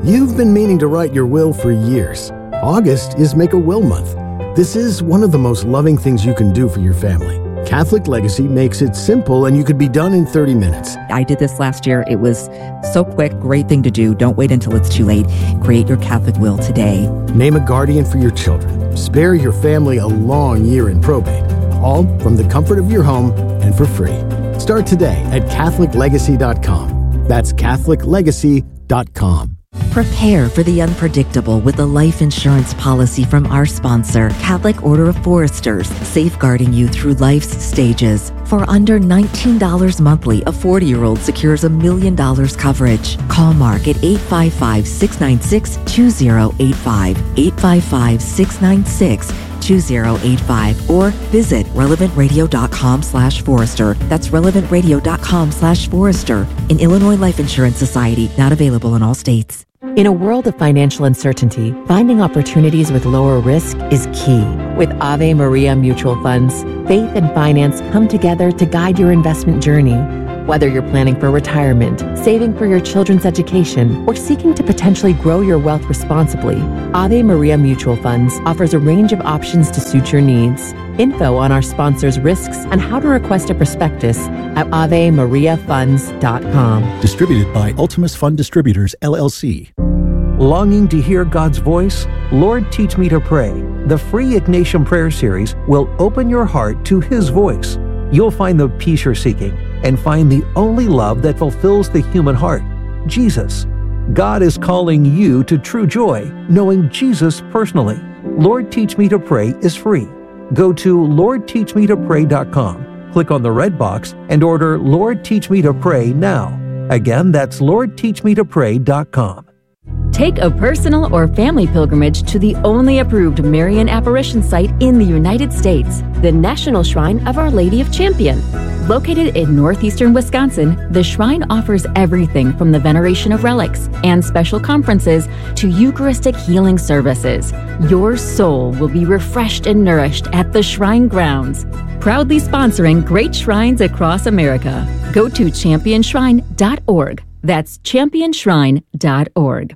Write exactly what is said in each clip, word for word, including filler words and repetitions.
You've been meaning to write your will for years. August is Make a Will Month. This is one of the most loving things you can do for your family. Catholic Legacy makes it simple and you could be done in thirty minutes. I did this last year. It was so quick. Great thing to do. Don't wait until it's too late. Create your Catholic will today. Name a guardian for your children. Spare your family a long year in probate. All from the comfort of your home and for free. Start today at Catholic Legacy dot com. That's Catholic Legacy dot com. Prepare for the unpredictable with a life insurance policy from our sponsor, Catholic Order of Foresters, safeguarding you through life's stages. For under nineteen dollars monthly, a forty-year-old secures a million dollars coverage. Call Mark at eight five five, six nine six, two zero eight five, eight five five, six nine six, two zero eight five, or visit relevantradio.com slash Forester. That's relevantradio.com slash Forester. An Illinois Life Insurance Society, not available in all states. In a world of financial uncertainty, finding opportunities with lower risk is key. With Ave Maria Mutual Funds, faith and finance come together to guide your investment journey. Whether you're planning for retirement, saving for your children's education, or seeking to potentially grow your wealth responsibly, Ave Maria Mutual Funds offers a range of options to suit your needs. Info on our sponsors' risks and how to request a prospectus at ave maria funds dot com. Distributed by Ultimus Fund Distributors, L L C. Longing to hear God's voice? Lord, Teach Me to Pray. The free Ignatian Prayer Series will open your heart to His voice. You'll find the peace you're seeking and find the only love that fulfills the human heart, Jesus. God is calling you to true joy, knowing Jesus personally. Lord, Teach Me to Pray is free. Go to lord teach me to pray dot com, click on the red box, and order Lord, Teach Me to Pray now. Again, that's lord teach me to pray dot com. Take a personal or family pilgrimage to the only approved Marian apparition site in the United States, the National Shrine of Our Lady of Champion. Located in northeastern Wisconsin, the shrine offers everything from the veneration of relics and special conferences to Eucharistic healing services. Your soul will be refreshed and nourished at the shrine grounds. Proudly sponsoring great shrines across America. Go to champion shrine dot org. That's champion shrine dot org.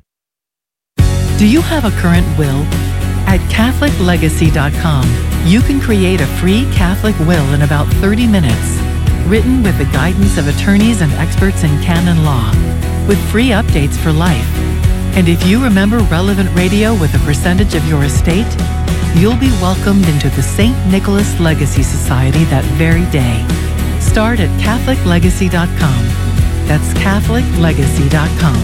Do you have a current will? At Catholic Legacy dot com, you can create a free Catholic will in about thirty minutes, written with the guidance of attorneys and experts in canon law, with free updates for life. And if you remember Relevant Radio with a percentage of your estate, you'll be welcomed into the Saint Nicholas Legacy Society that very day. Start at Catholic Legacy dot com. That's Catholic Legacy dot com.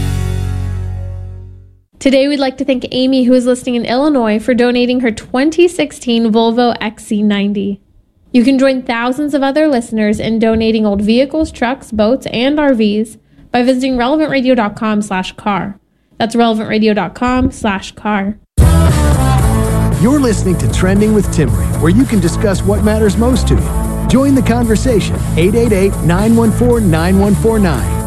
Today, we'd like to thank Amy, who is listening in Illinois, for donating her twenty sixteen Volvo X C ninety. You can join thousands of other listeners in donating old vehicles, trucks, boats, and R Vs by visiting relevant radio dot com slash car. That's relevant radio dot com slash car. You're listening to Trending with Timmery, where you can discuss what matters most to you. Join the conversation. eight eight eight, nine one four, nine one four nine.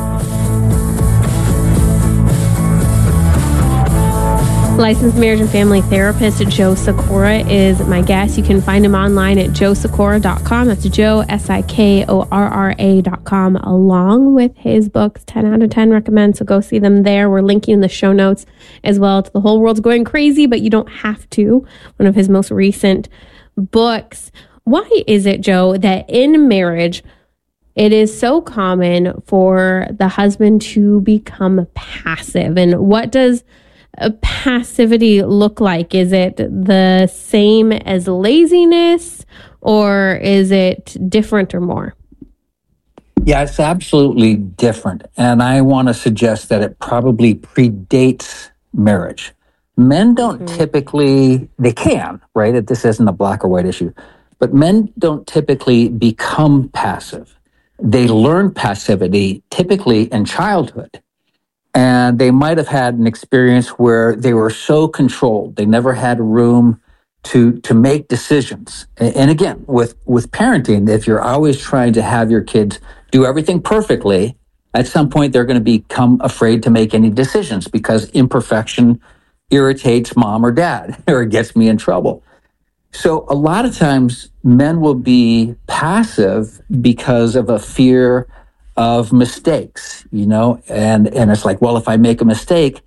Licensed marriage and family therapist Joe Sikora is my guest. You can find him online at joe sikora dot com. That's Joe, S I K O R R A dot com, along with his books, ten out of ten recommend. So go see them there. We're linking in the show notes as well to The Whole World's Going Crazy, but you don't have to. One of his most recent books. Why is it, Joe, that in marriage, it is so common for the husband to become passive? And what does Uh, passivity look like? Is it the same as laziness, or is it different or more? Yeah, it's absolutely different. And I want to suggest that it probably predates marriage. Men don't mm-hmm. typically, they can, right? This isn't a black or white issue, but men don't typically become passive. They learn passivity typically in childhood. And they might have had an experience where they were so controlled. They never had room to to make decisions. And again, with, with parenting, if you're always trying to have your kids do everything perfectly, at some point they're going to become afraid to make any decisions because imperfection irritates mom or dad or gets me in trouble. So a lot of times men will be passive because of a fear of mistakes, you know, and, and it's like, well, if I make a mistake,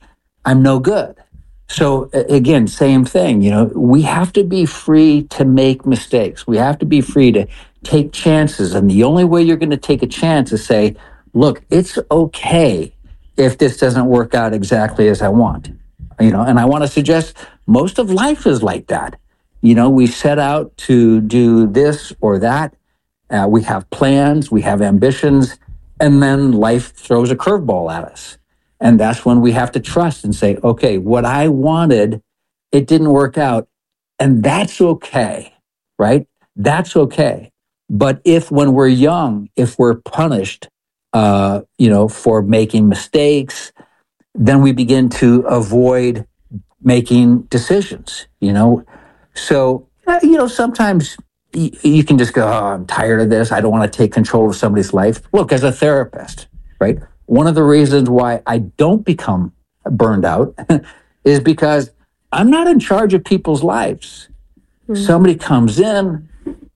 I'm no good. So again, same thing, you know, we have to be free to make mistakes. We have to be free to take chances. And the only way you're going to take a chance is say, look, it's okay if this doesn't work out exactly as I want. You know, and I want to suggest most of life is like that. You know, we set out to do this or that. Uh, we have plans, we have ambitions, and then life throws a curveball at us. And that's when we have to trust and say, okay, what I wanted, it didn't work out. And that's okay, right? That's okay. But if when we're young, if we're punished, uh, you know, for making mistakes, then we begin to avoid making decisions, you know? So, uh, you know, sometimes y- you can just go, oh, I'm tired of this. I don't want to take control of somebody's life. Look, as a therapist, right? One of the reasons why I don't become burned out is because I'm not in charge of people's lives. Mm-hmm. Somebody comes in,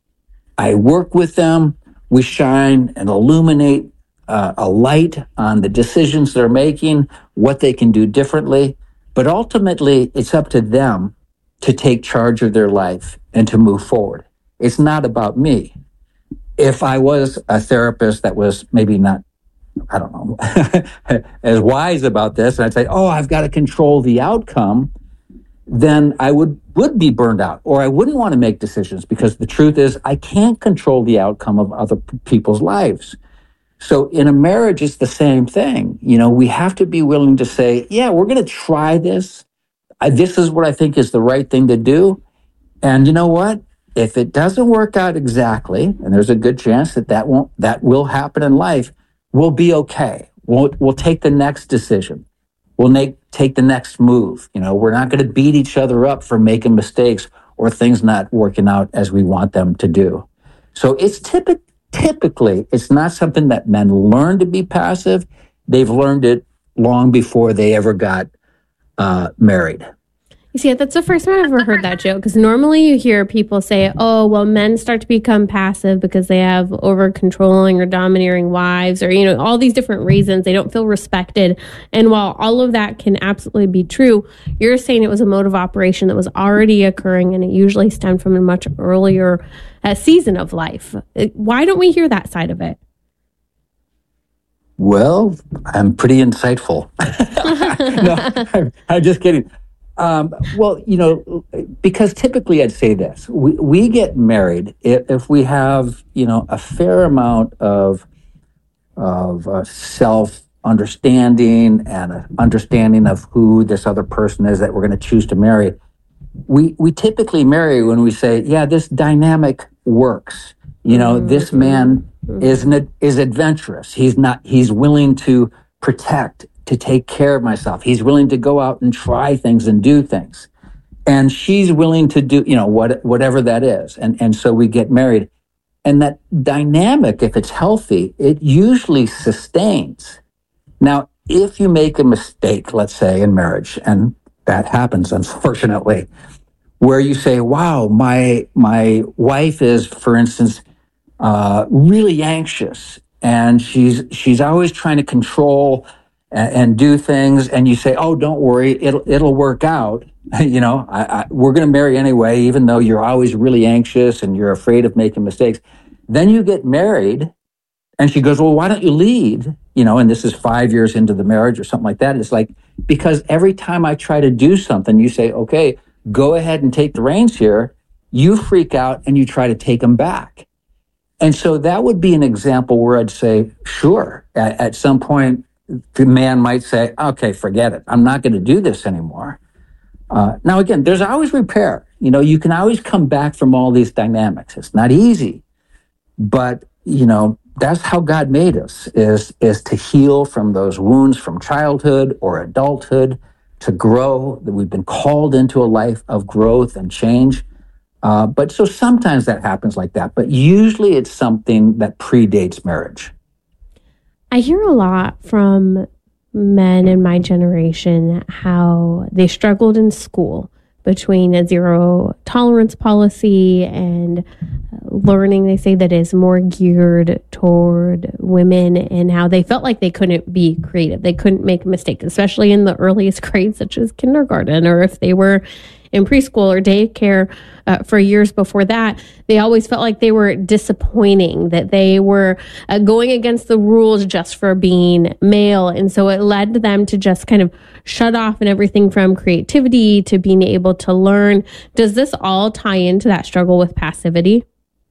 I work with them, we shine and illuminate uh, a light on the decisions they're making, what they can do differently. But ultimately, it's up to them to take charge of their life and to move forward. It's not about me. If I was a therapist that was maybe not, I don't know, as wise about this, and I'd say, oh, I've got to control the outcome, then I would, would be burned out, or I wouldn't want to make decisions, because the truth is I can't control the outcome of other p- people's lives. So in a marriage, it's the same thing. You know, we have to be willing to say, yeah, we're going to try this. I, this is what I think is the right thing to do. And you know what? If it doesn't work out exactly, and there's a good chance that that won't, that will happen in life, we'll be okay. We'll, we'll take the next decision. We'll make, take the next move. You know, we're not going to beat each other up for making mistakes or things not working out as we want them to do. So it's typical. Typically, it's not something that men learn to be passive. They've learned it long before they ever got uh, married. You see, that's the first time I've ever heard that joke, because normally you hear people say, oh, well, men start to become passive because they have over controlling or domineering wives, or, you know, all these different reasons. They don't feel respected. And while all of that can absolutely be true, you're saying it was a mode of operation that was already occurring, and it usually stemmed from a much earlier uh, season of life. Why don't we hear that side of it? Well, I'm pretty insightful. No, I'm, I'm just kidding. Um, well, you know, because typically I'd say this, we, we get married if, if we have, you know, a fair amount of, of uh, self-understanding and an understanding of who this other person is that we're going to choose to marry. We, we typically marry when we say, yeah, this dynamic works. You know, mm-hmm. this man mm-hmm. is, an, is adventurous. He's not, he's willing to protect, to take care of myself. He's willing to go out and try things and do things. And she's willing to do, you know, what, whatever that is. And, and so we get married. And that dynamic, if it's healthy, it usually sustains. Now, if you make a mistake, let's say in marriage, and that happens, unfortunately, where you say, wow, my, my wife is, for instance, uh, really anxious, and she's, she's always trying to control and, and do things, and you say, oh, don't worry, it'll it'll work out. You know, I, I, we're going to marry anyway, even though you're always really anxious and you're afraid of making mistakes. Then you get married, and she goes, well, why don't you lead? You know, and this is five years into the marriage or something like that. It's like, because every time I try to do something, you say, okay, go ahead and take the reins here. You freak out and you try to take them back. And so that would be an example where I'd say, sure, at, at some point, the man might say, okay, forget it. I'm not going to do this anymore. Uh, now, again, there's always repair. You know, you can always come back from all these dynamics. It's not easy, but, you know, that's how God made us, is, is to heal from those wounds from childhood or adulthood, to grow, that we've been called into a life of growth and change. Uh, but so sometimes that happens like that, but usually it's something that predates marriage. I hear a lot from men in my generation how they struggled in school between a zero tolerance policy and learning, they say, that is more geared toward women and how they felt like they couldn't be creative. They couldn't make a mistake, especially in the earliest grades, such as kindergarten, or if they were in preschool or daycare uh, for years before that. They always felt like they were disappointing, that they were uh, going against the rules just for being male. And so it led them to just kind of shut off and everything from creativity to being able to learn. Does this all tie into that struggle with passivity?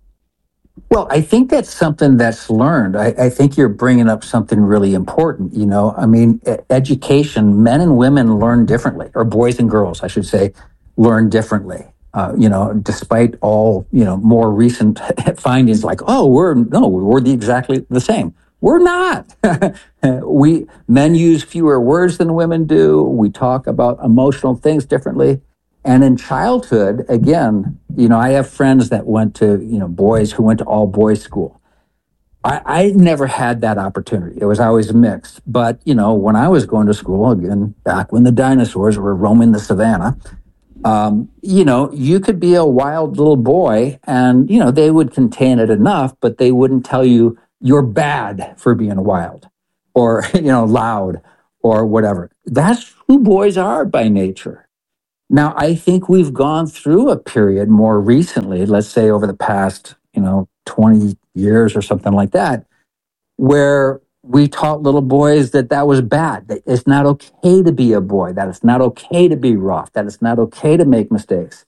Well, I think that's something that's learned. I, I think you're bringing up something really important. You know, I mean, e- education, men and women learn differently, or boys and girls, I should say, learn differently. Uh, you know, despite all, you know, more recent findings like, oh, we're, no, we're the exactly the same. We're not. we, men use fewer words than women do. We talk about emotional things differently. And in childhood, again, you know, I have friends that went to, you know, boys who went to all boys school. I, I never had that opportunity. It was always mixed. But, you know, when I was going to school, again, back when the dinosaurs were roaming the savannah, um, you know, you could be a wild little boy and, you know, they would contain it enough, but they wouldn't tell you you're bad for being wild or, you know, loud or whatever. That's who boys are by nature. Now, I think we've gone through a period more recently, let's say over the past, you know, twenty years or something like that, where we taught little boys that that was bad, that it's not okay to be a boy, that it's not okay to be rough, that it's not okay to make mistakes.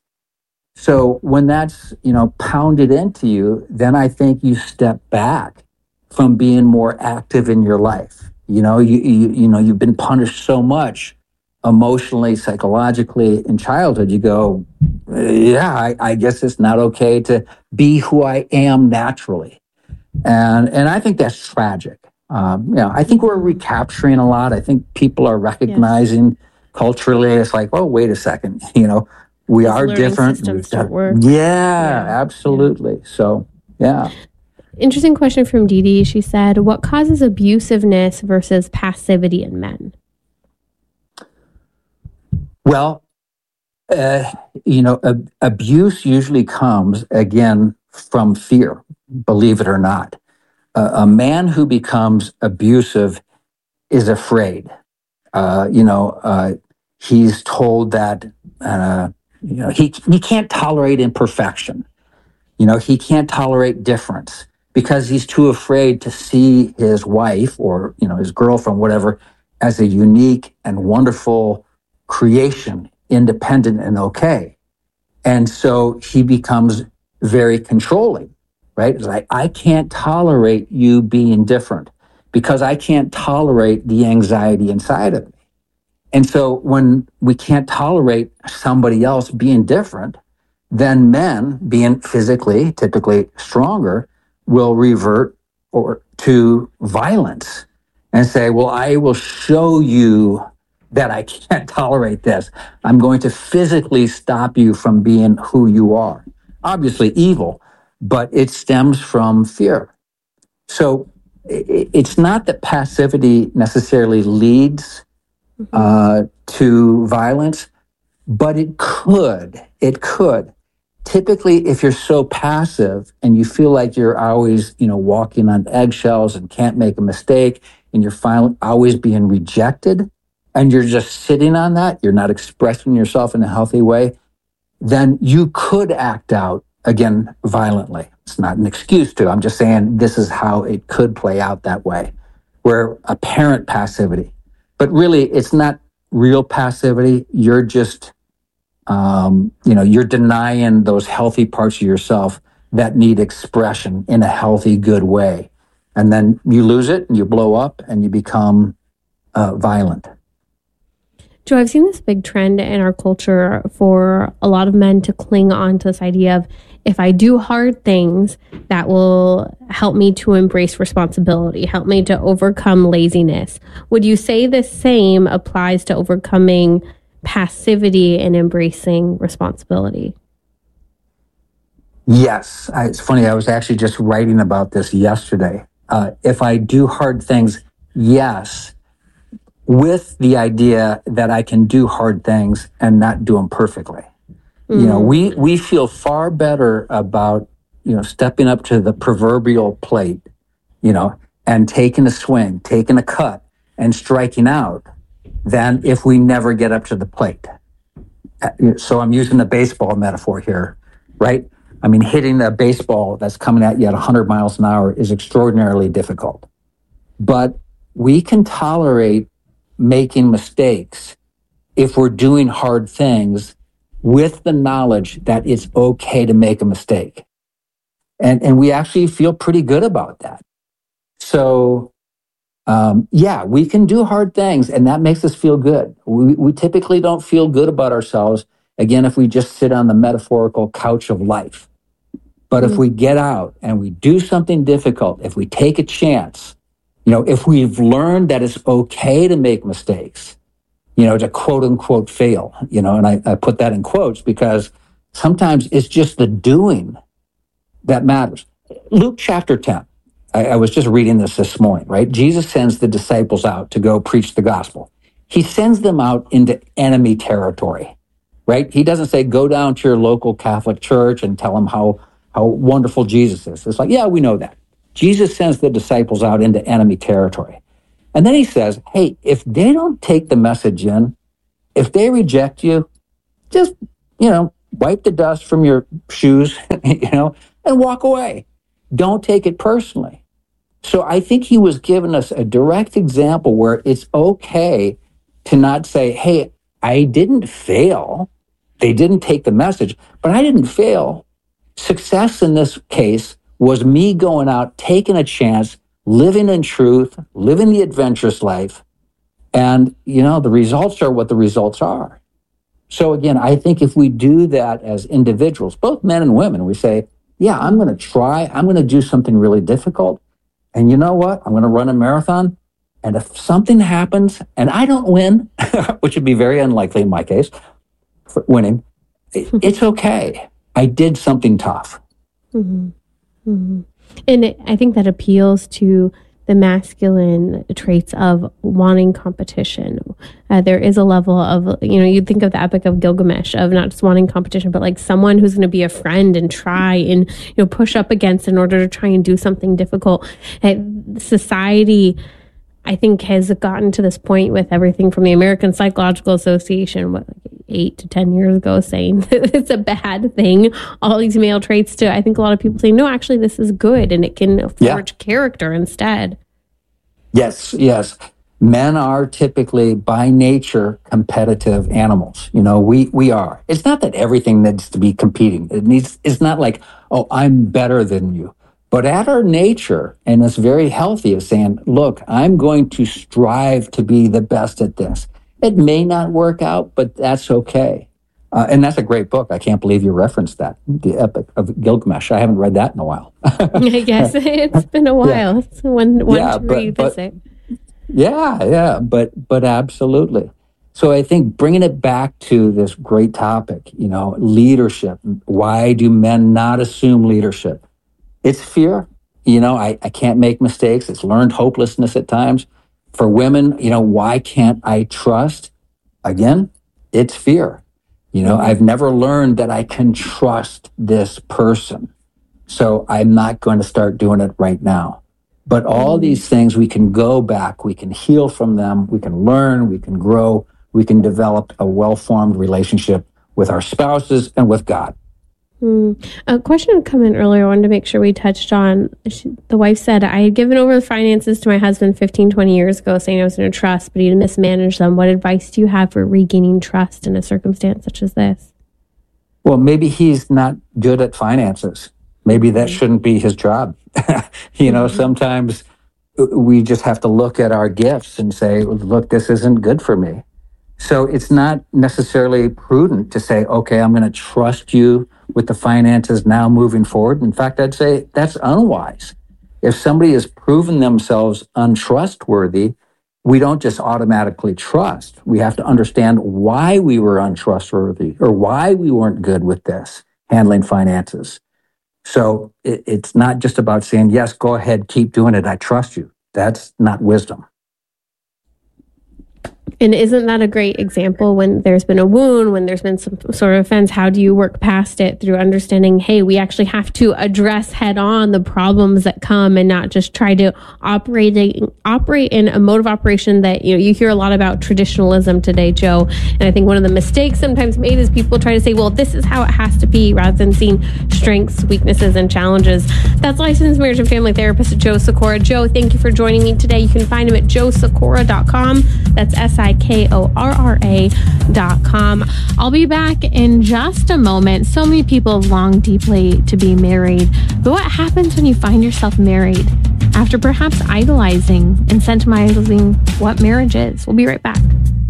So when that's, you know, pounded into you, then I think you step back from being more active in your life. You know, you, you, you know, you've been punished so much emotionally, psychologically in childhood, you go, yeah, I, I guess it's not okay to be who I am naturally. And and I think that's tragic. Um, you know, I think we're recapturing a lot. I think people are recognizing yes. culturally, it's like, oh, wait a second, you know, we These are different. Systems don't work. Yeah, yeah, absolutely. Yeah. So, yeah. Interesting question from Dee Dee. She said, what causes abusiveness versus passivity in men? Well, uh, you know, ab- abuse usually comes, again, from fear, believe it or not. Uh, a man who becomes abusive is afraid. Uh, you know, uh, he's told that, uh, you know, he, he can't tolerate imperfection. You know, he can't tolerate difference because he's too afraid to see his wife or, you know, his girlfriend, whatever, as a unique and wonderful creation, independent and okay. And so he becomes very controlling, right? It's like, I can't tolerate you being different because I can't tolerate the anxiety inside of me. And so when we can't tolerate somebody else being different, then men, being physically typically stronger, will revert or to violence and say, well, I will show you that I can't tolerate this. I'm going to physically stop you from being who you are. Obviously evil, but it stems from fear. So it's not that passivity necessarily leads uh, to violence, but it could. It could. Typically, if you're so passive and you feel like you're always, you know, walking on eggshells and can't make a mistake, and you're finally always being rejected, and you're just sitting on that, you're not expressing yourself in a healthy way, then you could act out, again, violently. It's not an excuse to. I'm just saying this is how it could play out that way, where apparent passivity. But really, it's not real passivity. You're just, um, you know, you're denying those healthy parts of yourself that need expression in a healthy, good way. And then you lose it and you blow up and you become uh, violent. Joe, I've seen this big trend in our culture for a lot of men to cling on to this idea of, if I do hard things, that will help me to embrace responsibility, help me to overcome laziness. Would you say the same applies to overcoming passivity and embracing responsibility? Yes. I, it's funny. I was actually just writing about this yesterday. Uh, if I do hard things, yes, with the idea that I can do hard things and not do them perfectly. Mm-hmm. You know, we, we feel far better about, you know, stepping up to the proverbial plate, you know, and taking a swing, taking a cut, and striking out than if we never get up to the plate. So I'm using a baseball metaphor here, right? I mean, hitting a baseball that's coming at you at one hundred miles an hour is extraordinarily difficult. But we can tolerate making mistakes if we're doing hard things with the knowledge that it's okay to make a mistake. And, and we actually feel pretty good about that. So, um, yeah, we can do hard things, and that makes us feel good. We, we typically don't feel good about ourselves, again, if we just sit on the metaphorical couch of life. But mm-hmm. if we get out and we do something difficult, if we take a chance, you know, if we've learned that it's okay to make mistakes, you know, to quote unquote fail, you know, and I, I put that in quotes because sometimes it's just the doing that matters. Luke chapter ten, I, I was just reading this this morning, right? Jesus sends the disciples out to go preach the gospel. He sends them out into enemy territory, right? He doesn't say, go down to your local Catholic church and tell them how, how wonderful Jesus is. It's like, yeah, we know that. Jesus sends the disciples out into enemy territory. And then he says, hey, if they don't take the message in, if they reject you, just, you know, wipe the dust from your shoes, you know, and walk away. Don't take it personally. So I think he was giving us a direct example where it's okay to not say, hey, I didn't fail. They didn't take the message, but I didn't fail. Success in this case was me going out, taking a chance, living in truth, living the adventurous life. And, you know, the results are what the results are. So again, I think if we do that as individuals, both men and women, we say, yeah, I'm going to try. I'm going to do something really difficult. And you know what? I'm going to run a marathon. And if something happens and I don't win, which would be very unlikely in my case, for winning, it's okay. I did something tough. Mm-hmm. Mm-hmm. And it, I think that appeals to the masculine traits of wanting competition. Uh, there is a level of, you know, you think of the Epic of Gilgamesh of not just wanting competition, but like someone who's going to be a friend and try and, you know, push up against in order to try and do something difficult. And society, I think, has gotten to this point with everything from the American Psychological Association, what, like eight to ten years ago, saying it's a bad thing. All these male traits to, I think a lot of people say, no, actually, this is good. And it can forge yeah. character instead. Yes, yes. Men are typically by nature competitive animals. You know, we, we are. It's not that everything needs to be competing. It needs, it's not like, oh, I'm better than you. But at our nature, and it's very healthy, is saying, look, I'm going to strive to be the best at this. It may not work out, but that's okay. Uh, and that's a great book. I can't believe you referenced that, The Epic of Gilgamesh. I haven't read that in a while. I guess it's been a while. Yeah. It's one, one yeah, to but, revisit. But, yeah, yeah, but but absolutely. So I think bringing it back to this great topic, you know, leadership. Why do men not assume leadership? It's fear. You know, I, I can't make mistakes. It's learned hopelessness at times. For women, you know, why can't I trust? Again, it's fear. You know, I've never learned that I can trust this person. So I'm not going to start doing it right now. But all these things, we can go back, we can heal from them, we can learn, we can grow, we can develop a well-formed relationship with our spouses and with God. Mm. A question had come in earlier. I wanted to make sure we touched on. She, the wife said, I had given over the finances to my husband fifteen, twenty years ago, saying I was going to trust, but he mismanaged them. What advice do you have for regaining trust in a circumstance such as this? Well, maybe he's not good at finances. Maybe that shouldn't be his job. you know, mm-hmm. sometimes we just have to look at our gifts and say, look, this isn't good for me. So it's not necessarily prudent to say, okay, I'm going to trust you with the finances now moving forward. In fact, I'd say that's unwise. If somebody has proven themselves untrustworthy, we don't just automatically trust. We have to understand why we were untrustworthy or why we weren't good with this, handling finances. So it, it's not just about saying, yes, go ahead, keep doing it. I trust you. That's not wisdom. And isn't that a great example when there's been a wound, when there's been some sort of offense? How do you work past it through understanding, hey, we actually have to address head on the problems that come and not just try to operate, operate in a mode of operation that, you know, you hear a lot about traditionalism today, Joe. And I think one of the mistakes sometimes made is people try to say, well, this is how it has to be, rather than seeing strengths, weaknesses, and challenges. That's licensed marriage and family therapist Joe Sikora. Joe, thank you for joining me today. You can find him at joe sikora dot com. That's S I K O R R A dot com. I'll be back in just a moment. So many people long deeply to be married. But what happens when you find yourself married after perhaps idolizing and sentimentalizing what marriage is? We'll be right back.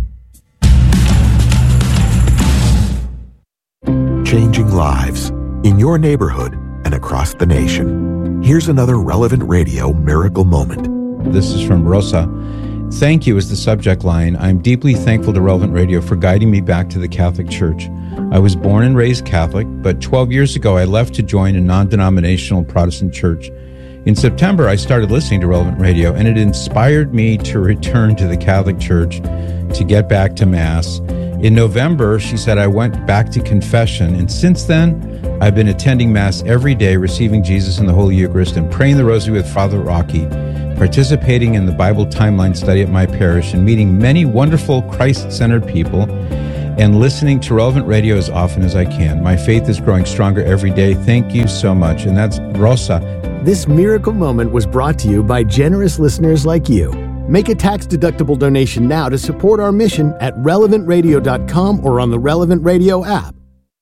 Changing lives in your neighborhood and across the nation. Here's another Relevant Radio miracle moment. This is from Rosa. Thank you is the subject line. I'm deeply thankful to Relevant Radio for guiding me back to the Catholic Church. I was born and raised Catholic, but twelve years ago I left to join a non-denominational Protestant church. In September, I started listening to Relevant Radio, and it inspired me to return to the Catholic Church to get back to Mass. In November, she said, I went back to confession, and since then, I've been attending Mass every day, receiving Jesus in the Holy Eucharist, and praying the Rosary with Father Rocky, participating in the Bible timeline study at my parish, and meeting many wonderful Christ-centered people, and listening to Relevant Radio as often as I can. My faith is growing stronger every day. Thank you so much. And that's Rosa. This miracle moment was brought to you by generous listeners like you. Make a tax-deductible donation now to support our mission at relevant radio dot com or on the Relevant Radio app.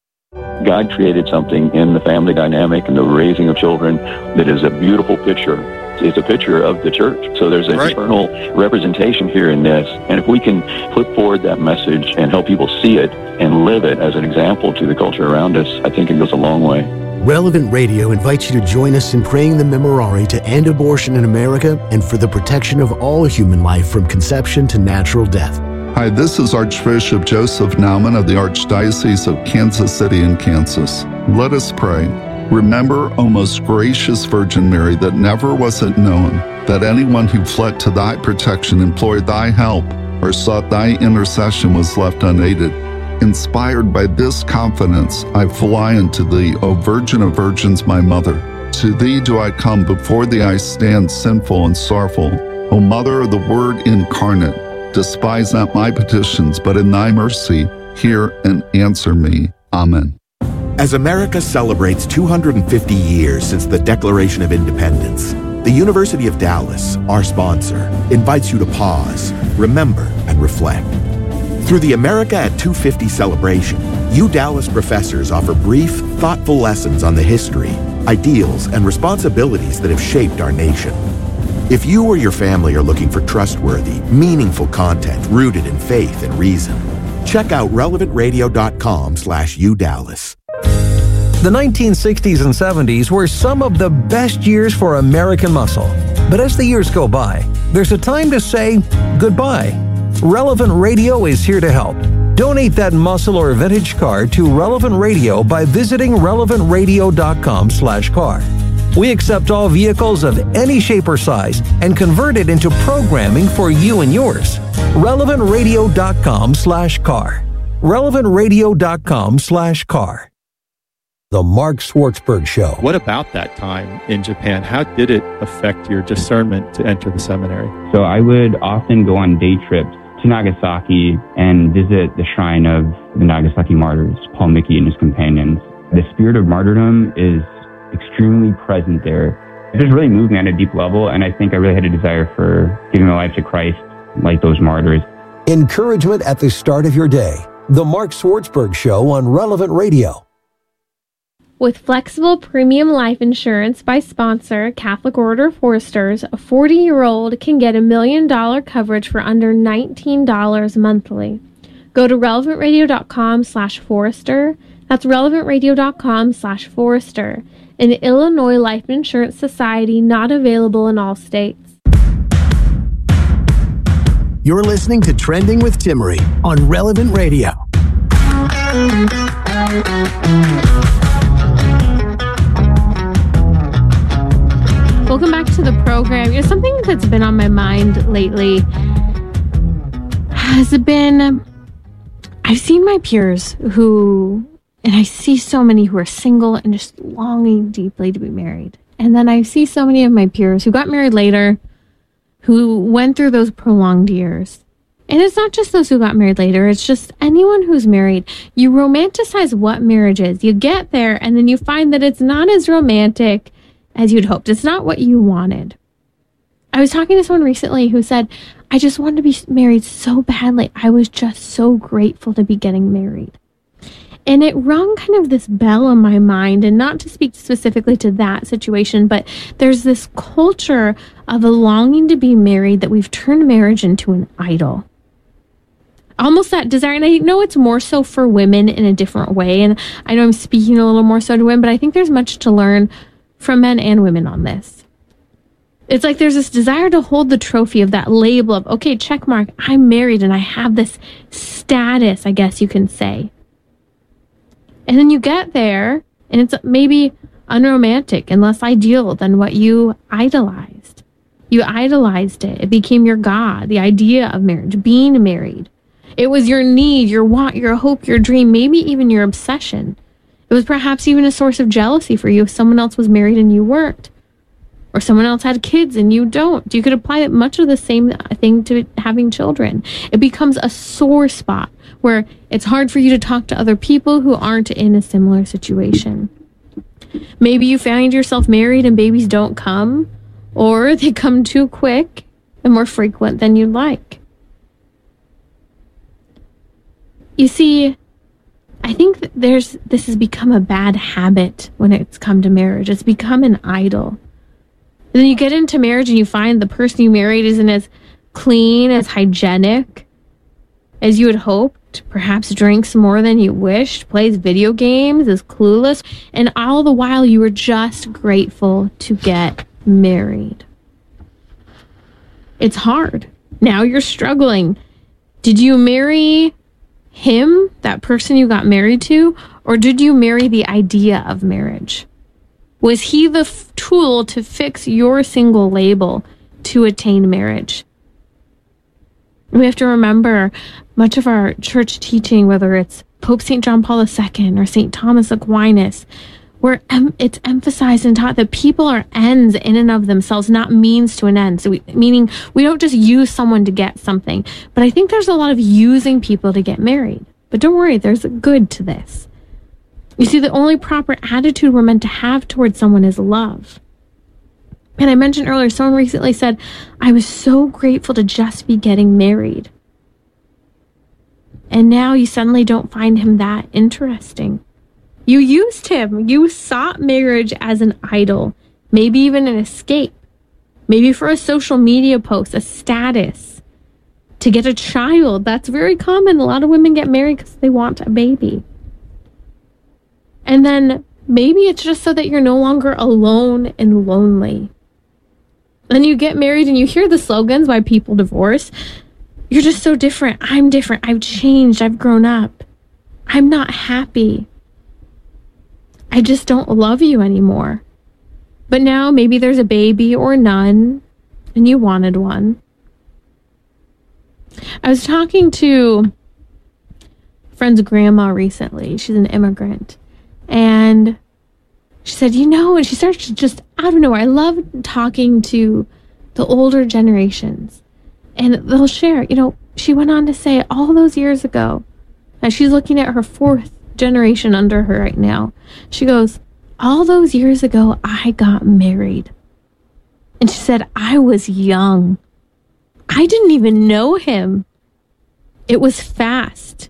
God created something in the family dynamic and the raising of children that is a beautiful picture. It's a picture of the church. So there's an right. eternal representation here in this. And if we can put forward that message and help people see it and live it as an example to the culture around us, I think it goes a long way. Relevant Radio invites you to join us in praying the Memorare to end abortion in America and for the protection of all human life from conception to natural death. Hi, this is Archbishop Joseph Naumann of the Archdiocese of Kansas City in Kansas. Let us pray. Remember, O most gracious Virgin Mary, that never was it known that anyone who fled to thy protection, implored thy help, or sought thy intercession was left unaided. Inspired by this confidence, I fly unto thee, O Virgin of Virgins, my Mother. To thee do I come, before thee I stand sinful and sorrowful. O Mother of the Word incarnate, despise not my petitions, but in thy mercy hear and answer me. Amen. As America celebrates two hundred fifty years since the Declaration of Independence, the University of Dallas, our sponsor, invites you to pause, remember, and reflect. Through the America at two fifty celebration, U Dallas professors offer brief, thoughtful lessons on the history, ideals, and responsibilities that have shaped our nation. If you or your family are looking for trustworthy, meaningful content rooted in faith and reason, check out relevant radio dot com slash U Dallas. The nineteen sixties and seventies were some of the best years for American muscle. But as the years go by, there's a time to say goodbye. Relevant Radio is here to help. Donate that muscle or vintage car to Relevant Radio by visiting relevant radio dot com slash car. We accept all vehicles of any shape or size and convert it into programming for you and yours. relevant radio dot com slash car. relevant radio dot com slash car. The Mark Schwartzberg Show. What about that time in Japan? How did it affect your discernment to enter the seminary? So I would often go on day trips to Nagasaki and visit the shrine of the Nagasaki martyrs, Paul Mickey and his companions. The spirit of martyrdom is extremely present there. It just really moved me on a deep level, and I think I really had a desire for giving my life to Christ like those martyrs. Encouragement at the start of your day. The Mark Schwartzberg Show on Relevant Radio. With flexible premium life insurance by sponsor Catholic Order of Foresters, a forty-year-old can get a million dollar coverage for under nineteen dollars monthly. Go to relevant radio dot com slash Forester. That's relevant radio dot com slash Forester. An Illinois Life Insurance Society not available in all states. You're listening to Trending with Timmerie on Relevant Radio. Welcome back to the program. You know, something that's been on my mind lately. has been, I've seen my peers who, and I see so many who are single and just longing deeply to be married. And then I see so many of my peers who got married later, who went through those prolonged years. And it's not just those who got married later, it's just anyone who's married. You romanticize what marriage is. You get there and then you find that it's not as romantic as you'd hoped. It's not what you wanted. I was talking to someone recently who said, I just wanted to be married so badly. I was just so grateful to be getting married. And it rung kind of this bell in my mind, and not to speak specifically to that situation, but there's this culture of a longing to be married that we've turned marriage into an idol. Almost that desire, and I know it's more so for women in a different way, and I know I'm speaking a little more so to women, but I think there's much to learn from men and women on this. It's like there's this desire to hold the trophy of that label of, okay, check mark, I'm married and I have this status, I guess you can say. And then you get there and it's maybe unromantic and less ideal than what you idolized. You idolized it. It became your God, the idea of marriage, being married. It was your need, your want, your hope, your dream, maybe even your obsession. It was perhaps even a source of jealousy for you if someone else was married and you weren't. Or someone else had kids and you don't. You could apply that much of the same thing to having children. It becomes a sore spot where it's hard for you to talk to other people who aren't in a similar situation. Maybe you find yourself married and babies don't come, or they come too quick and more frequent than you'd like. You see, I think that there's this has become a bad habit when it's come to marriage. It's become an idol. And then you get into marriage and you find the person you married isn't as clean, as hygienic as you had hoped, perhaps drinks more than you wished, plays video games, is clueless, and all the while you were just grateful to get married. It's hard. Now you're struggling. Did you marry him, that person you got married to, or did you marry the idea of marriage? Was he the f- tool to fix your single label to attain marriage? We have to remember much of our church teaching, whether it's Pope Saint John Paul the Second or Saint Thomas Aquinas, where em- it's emphasized and taught that people are ends in and of themselves, not means to an end. So we, meaning we don't just use someone to get something. But I think there's a lot of using people to get married. But don't worry, there's a good to this. You see, the only proper attitude we're meant to have towards someone is love. And I mentioned earlier, someone recently said, I was so grateful to just be getting married. And now you suddenly don't find him that interesting. You used him. You sought marriage as an idol, maybe even an escape, maybe for a social media post, a status, to get a child. That's very common. A lot of women get married because they want a baby. And then maybe it's just so that you're no longer alone and lonely. Then you get married and you hear the slogans why people divorce. You're just so different. I'm different. I've changed. I've grown up. I'm not happy. I just don't love you anymore. But now maybe there's a baby or none, and you wanted one. I was talking to a friend's grandma recently. She's an immigrant. And she said, you know, and she started to just, I don't know, I love talking to the older generations. And they'll share, you know, she went on to say all those years ago, and she's looking at her fourth generation under her right now. She goes, all those years ago, I got married. And she said, I was young. I didn't even know him. It was fast.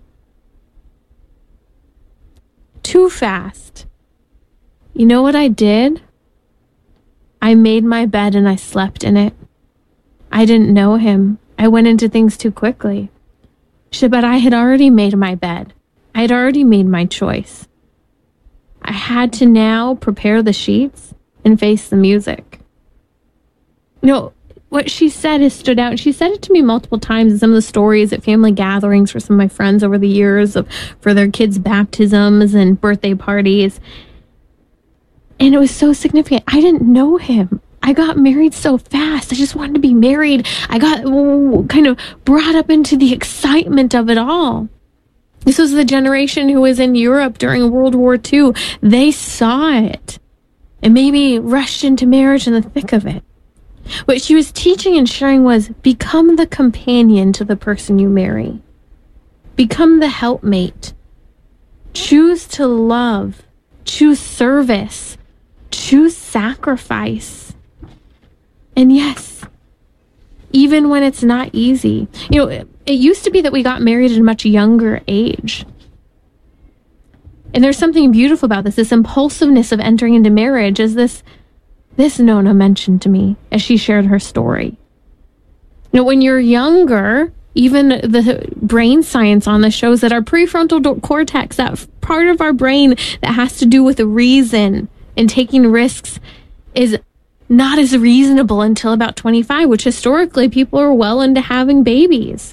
Too fast. You know what I did? I made my bed and I slept in it. I didn't know him. I went into things too quickly. She said, but I had already made my bed. I had already made my choice. I had to now prepare the sheets and face the music. You know, what she said has stood out. She said it to me multiple times in some of the stories at family gatherings for some of my friends over the years of for their kids' baptisms and birthday parties. And it was so significant. I didn't know him. I got married so fast. I just wanted to be married. I got ooh, kind of brought up into the excitement of it all. This was the generation who was in Europe during World War Two. They saw it and maybe rushed into marriage in the thick of it. What she was teaching and sharing was become the companion to the person you marry. Become the helpmate. Choose to love. Choose service. Choose sacrifice. And yes, even when it's not easy. You know, it, it used to be that we got married at a much younger age. And there's something beautiful about this. This impulsiveness of entering into marriage is this, this Nona mentioned to me as she shared her story. You know, when you're younger, even the brain science on this shows that our prefrontal cortex, that part of our brain that has to do with reason and taking risks, is not as reasonable until about twenty-five, which historically people are well into having babies.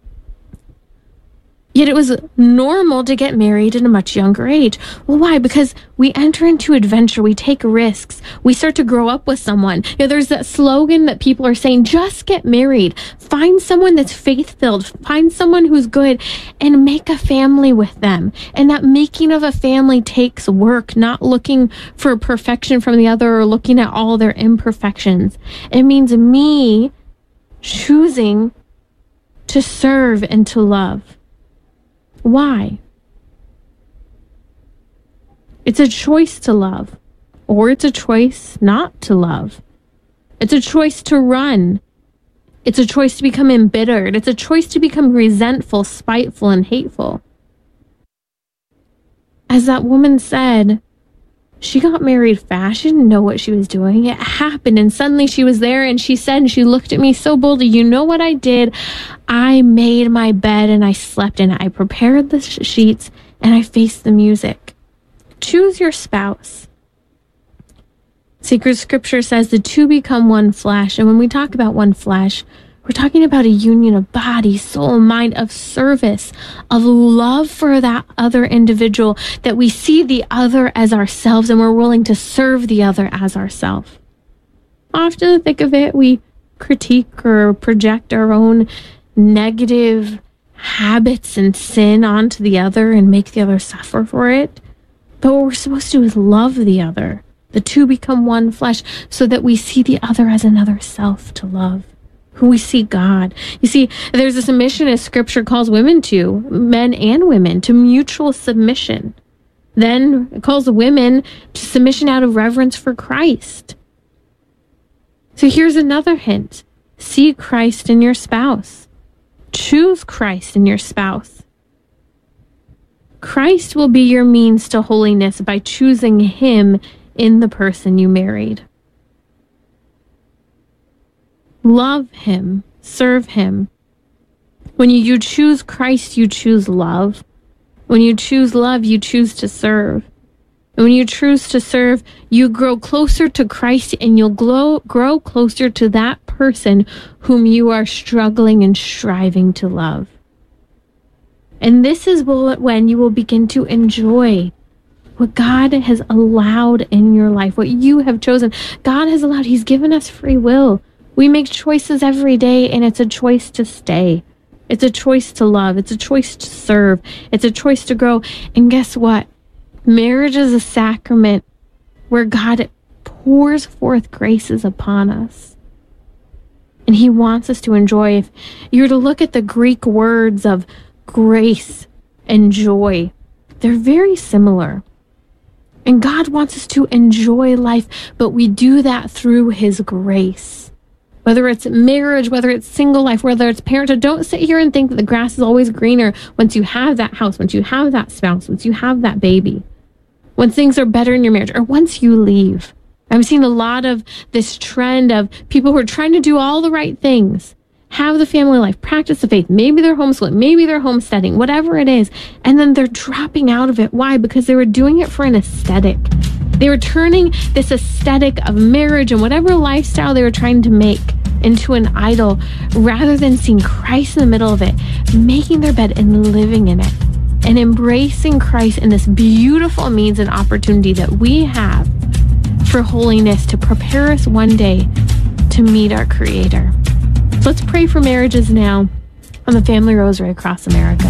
Yet it was normal to get married at a much younger age. Well, why? Because we enter into adventure. We take risks. We start to grow up with someone. You know, there's that slogan that people are saying, just get married. Find someone that's faith-filled. Find someone who's good and make a family with them. And that making of a family takes work, not looking for perfection from the other or looking at all their imperfections. It means me choosing to serve and to love. Why? It's a choice to love, or it's a choice not to love. It's a choice to run. It's a choice to become embittered. It's a choice to become resentful, spiteful, and hateful. As that woman said, she got married fast. She didn't know what she was doing. It happened, and suddenly she was there, and she said, and she looked at me so boldly, you know what I did? I made my bed, and I slept in it. I prepared the sh- sheets, and I faced the music. Choose your spouse. Sacred Scripture says the two become one flesh, and when we talk about one flesh, we're talking about a union of body, soul, mind, of service, of love for that other individual, that we see the other as ourselves and we're willing to serve the other as ourselves. Often in the thick of it, we critique or project our own negative habits and sin onto the other and make the other suffer for it. But what we're supposed to do is love the other. The two become one flesh so that we see the other as another self to love. Who we see God. You see, there's a submission as Scripture calls women to, men and women, to mutual submission. Then it calls women to submission out of reverence for Christ. So here's another hint. See Christ in your spouse. Choose Christ in your spouse. Christ will be your means to holiness by choosing Him in the person you married. Love Him, serve Him. When you, you choose Christ, you choose love. When you choose love, you choose to serve. And when you choose to serve, you grow closer to Christ and you'll grow, grow closer to that person whom you are struggling and striving to love. And this is when you will begin to enjoy what God has allowed in your life, what you have chosen. God has allowed, He's given us free will. We make choices every day, and it's a choice to stay. It's a choice to love. It's a choice to serve. It's a choice to grow. And guess what? Marriage is a sacrament where God pours forth graces upon us. And He wants us to enjoy. If you were to look at the Greek words of grace and joy, they're very similar. And God wants us to enjoy life, but we do that through His grace. Whether it's marriage, whether it's single life, whether it's parenthood, don't sit here and think that the grass is always greener once you have that house, once you have that spouse, once you have that baby, when things are better in your marriage, or once you leave. I'm seeing a lot of this trend of people who are trying to do all the right things, have the family life, practice the faith, maybe they're homeschooling, maybe they're homesteading, whatever it is, and then they're dropping out of it. Why? Because they were doing it for an aesthetic. They were turning this aesthetic of marriage and whatever lifestyle they were trying to make into an idol, rather than seeing Christ in the middle of it, making their bed and living in it, and embracing Christ in this beautiful means and opportunity that we have for holiness to prepare us one day to meet our Creator. Let's pray for marriages now on the Family Rosary across America.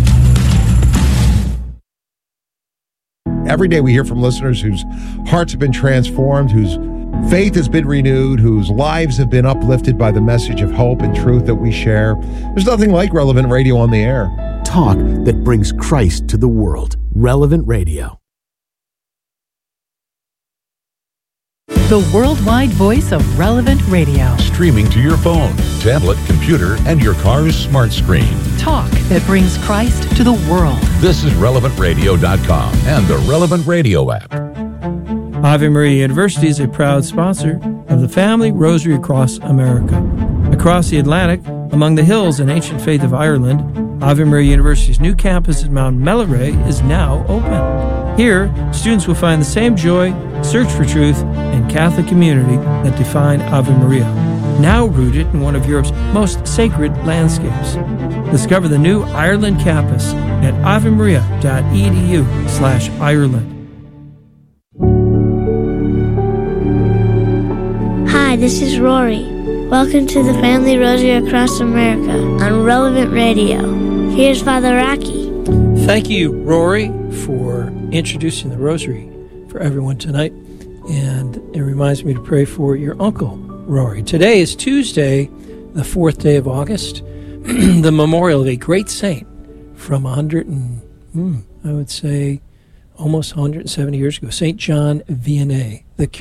Every day we hear from listeners whose hearts have been transformed, whose faith has been renewed, whose lives have been uplifted by the message of hope and truth that we share. There's nothing like Relevant Radio on the air. Talk that brings Christ to the world. Relevant Radio. The worldwide voice of Relevant Radio. Streaming to your phone, tablet, computer, and your car's smart screen. Talk that brings Christ to the world. This is relevant radio dot com and the Relevant Radio app. Ave Maria University is a proud sponsor of the Family Rosary Across America. Across the Atlantic, among the hills and ancient faith of Ireland, Ave Maria University's new campus at Mount Melleray is now open. Here, students will find the same joy, search for truth, and Catholic community that define Ave Maria, now rooted in one of Europe's most sacred landscapes. Discover the new Ireland campus at avemaria.edu slash Ireland. Hi, this is Rory. Welcome to the Family Rosary Across America on Relevant Radio. Here's Father Rocky. Thank you, Rory, for introducing the Rosary for everyone tonight. And it reminds me to pray for your uncle, Rory. Today is Tuesday, the fourth day of August, the memorial of a great saint from one hundred, and, hmm, I would say, almost one hundred seventy years ago, Saint John Vianney, the